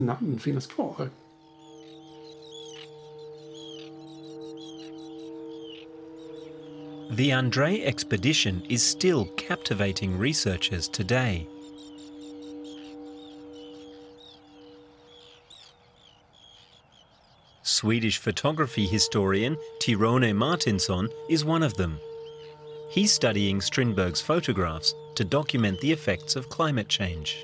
namn finnas kvar. The Andrée expedition is still captivating researchers today. Swedish photography historian Tyrone Martinsson is one of them. He's studying Strindberg's photographs to document the effects of climate change.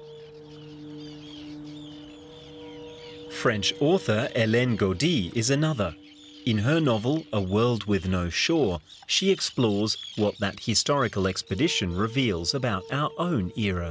French author Hélène Gaudy is another. In her novel A World with No Shore, she explores what that historical expedition reveals about our own era.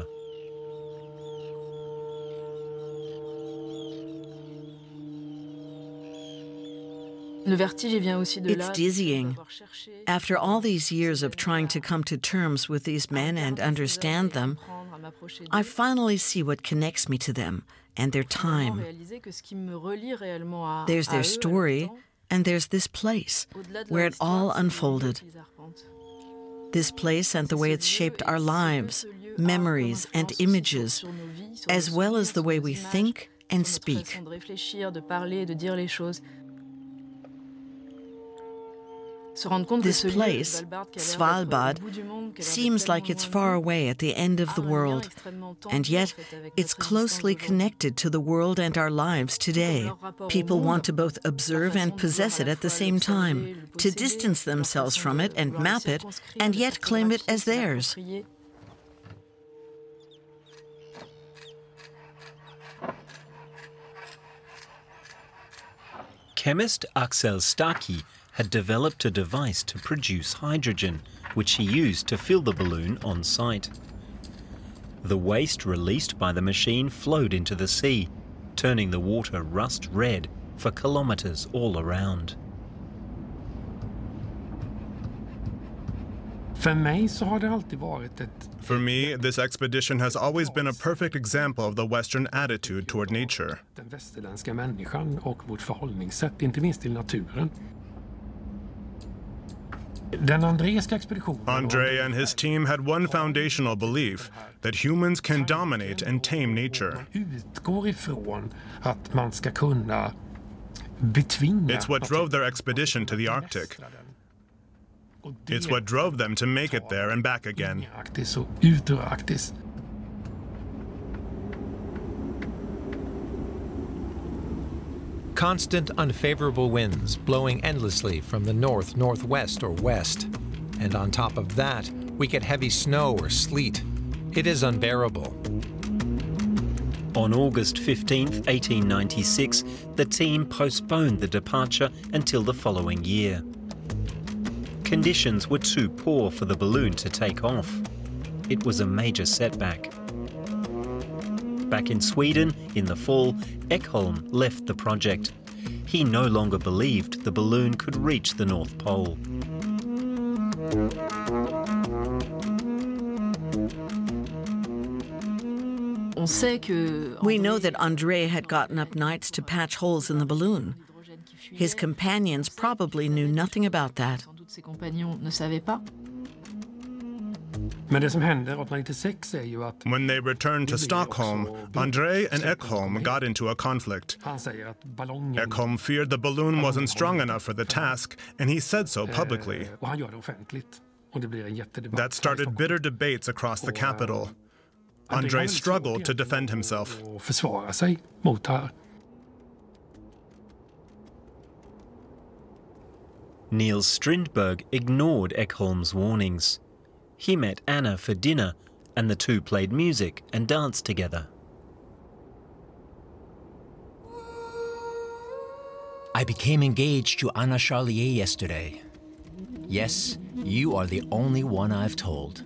It's dizzying. After all these years of trying to come to terms with these men and understand them, I finally see what connects me to them and their time. There's their story, and there's this place, where it all unfolded. This place and the way it's shaped our lives, memories and images, as well as the way we think and speak. This place, Svalbard, seems like it's far away at the end of the world, and yet it's closely connected to the world and our lives today. People want to both observe and possess it at the same time, to distance themselves from it and map it, and yet claim it as theirs. Chemist Axel Staki had developed a device to produce hydrogen, which he used to fill the balloon on site. The waste released by the machine flowed into the sea, turning the water rust red for kilometers all around. For me, this expedition has always been a perfect example of the Western attitude toward nature. Den västerländska människan och vårt förhållningssätt, inte minst till naturen. André and his team had one foundational belief, that humans can dominate and tame nature. It's what drove their expedition to the Arctic. It's what drove them to make it there and back again. Constant unfavorable winds blowing endlessly from the north, northwest, or west. And on top of that, we get heavy snow or sleet. It is unbearable. On August 15, 1896, the team postponed the departure until the following year. Conditions were too poor for the balloon to take off. It was a major setback. Back in Sweden, in the fall, Ekholm left the project. He no longer believed the balloon could reach the North Pole. We know that André had gotten up nights to patch holes in the balloon. His companions probably knew nothing about that. When they returned to Stockholm, André and Ekholm got into a conflict. Ekholm feared the balloon wasn't strong enough for the task, and he said so publicly. That started bitter debates across the capital. André struggled to defend himself. Niels Strindberg ignored Ekholm's warnings. He met Anna for dinner, and the two played music and danced together. I became engaged to Anna Charlier yesterday. Yes, you are the only one I've told.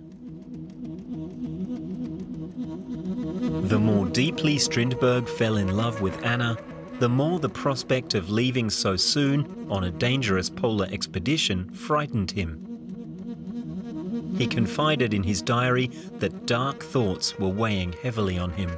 The more deeply Strindberg fell in love with Anna, the more the prospect of leaving so soon on a dangerous polar expedition frightened him. He confided in his diary that dark thoughts were weighing heavily on him.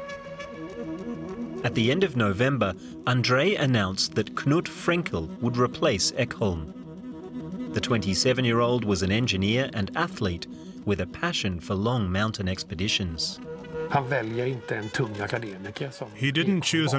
At the end of November, André announced that Knut Frenkel would replace Ekholm. The 27-year-old was an engineer and athlete with a passion for long mountain expeditions. He didn't choose an